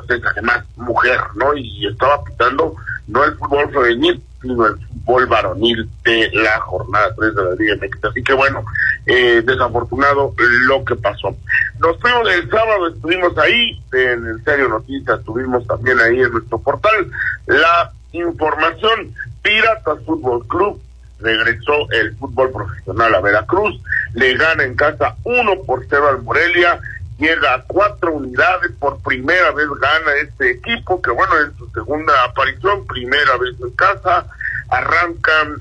pues es además mujer, ¿no? Y estaba pitando no el fútbol femenil, sino el fútbol varonil de la jornada 3 de la Liga MX. Así que bueno, desafortunado lo que pasó. Nos fuimos el sábado, estuvimos ahí, en el Serio Noticias, estuvimos también ahí en nuestro portal. La información, Piratas Fútbol Club, regresó el fútbol profesional a Veracruz, le gana en casa 1-0 al Morelia, llega a 4 unidades, por primera vez gana este equipo, que bueno, en su segunda aparición, primera vez en casa, arrancan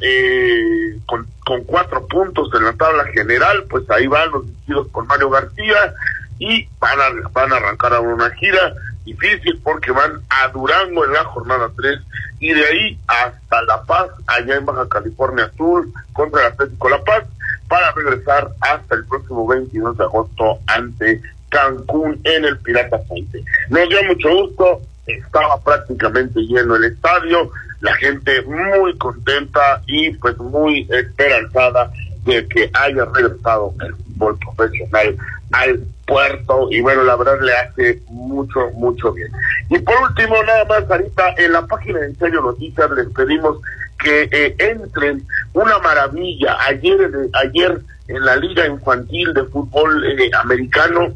con 4 puntos en la tabla general, pues ahí van los dirigidos por Mario García, y van a arrancar a una gira difícil porque van a Durango en la jornada 3 y de ahí hasta La Paz, allá en Baja California Sur, contra el Atlético La Paz, para regresar hasta el próximo 22 de agosto ante Cancún en el Pirata Fuente. Nos dio mucho gusto, estaba prácticamente lleno el estadio, la gente muy contenta y pues muy esperanzada de que haya regresado el fútbol profesional al puerto, y bueno, la verdad le hace mucho bien. Y por último, nada más, ahorita en la página de Serio Noticias les pedimos que entren, una maravilla, ayer en la Liga Infantil de Fútbol Americano,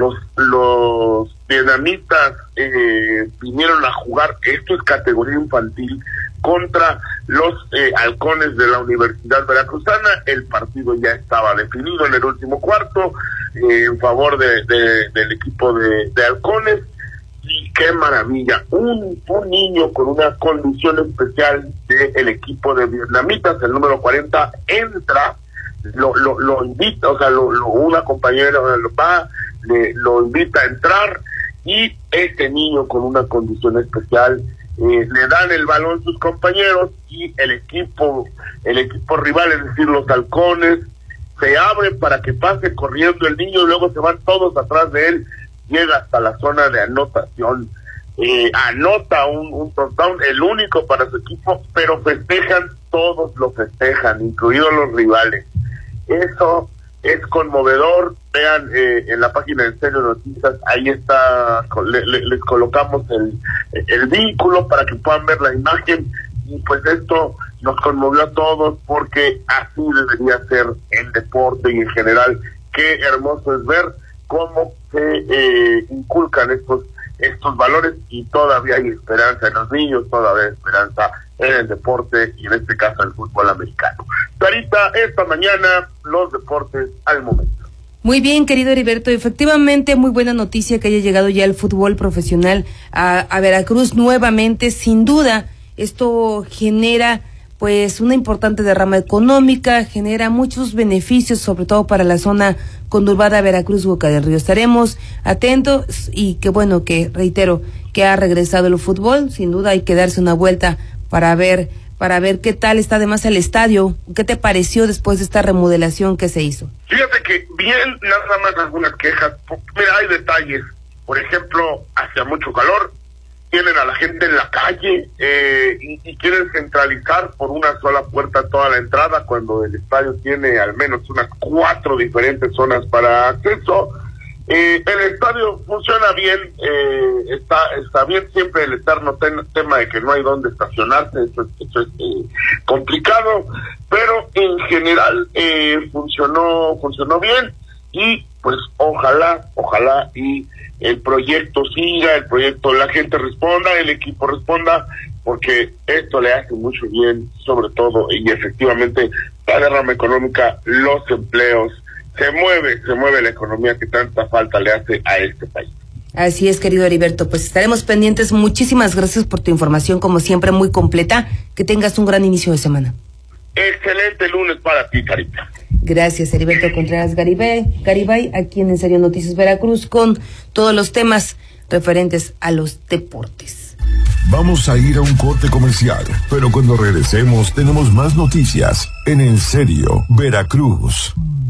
los vietnamitas vinieron a jugar, esto es categoría infantil, contra los halcones de la Universidad Veracruzana. El partido ya estaba definido en el último cuarto, en favor del equipo de halcones, y qué maravilla, un niño con una condición especial del equipo de vietnamitas, el número 40, entra, lo invita, o sea, una compañera lo invita a entrar, y este niño con una condición especial, le dan el balón sus compañeros, y el equipo rival, es decir, los halcones, se abre para que pase corriendo el niño, y luego se van todos atrás de él, llega hasta la zona de anotación, anota un touchdown, el único para su equipo, pero festejan, todos lo festejan, incluidos los rivales. Eso es conmovedor. Vean en la página de Serio Noticias, ahí está, les colocamos el vínculo para que puedan ver la imagen, y pues esto nos conmovió a todos, porque así debería ser el deporte y en general. Qué hermoso es ver cómo se inculcan estos valores, y todavía hay esperanza en los niños, todavía hay esperanza en el deporte, y en este caso el fútbol americano. Sarita, esta mañana los deportes al momento. Muy bien, querido Heriberto, efectivamente muy buena noticia que haya llegado ya el fútbol profesional a Veracruz nuevamente. Sin duda, esto genera pues una importante derrama económica, genera muchos beneficios, sobre todo para la zona conurbada Veracruz, Boca del Río. Estaremos atentos, y qué bueno que, reitero, que ha regresado el fútbol. Sin duda hay que darse una vuelta para ver qué tal está además el estadio. ¿Qué te pareció después de esta remodelación que se hizo? Fíjate que bien, nada más algunas quejas. Mira, hay detalles. Por ejemplo, hacía mucho calor, tienen a la gente en la calle y quieren centralizar por una sola puerta toda la entrada, cuando el estadio tiene al menos unas 4 diferentes zonas para acceso. El estadio funciona bien, está bien, siempre el eterno tema de que no hay dónde estacionarse, eso es complicado, pero en general funcionó bien, y pues ojalá y el proyecto siga, la gente responda, el equipo responda, porque esto le hace mucho bien, sobre todo, y efectivamente la derrama económica, los empleos, se mueve la economía que tanta falta le hace a este país. Así es, querido Heriberto, pues estaremos pendientes. Muchísimas gracias por tu información, como siempre, muy completa. Que tengas un gran inicio de semana. Excelente lunes para ti, Carita. Gracias, Heriberto Contreras Garibay, aquí en Serio Noticias Veracruz, con todos los temas referentes a los deportes. Vamos a ir a un corte comercial, pero cuando regresemos tenemos más noticias en Serio Veracruz.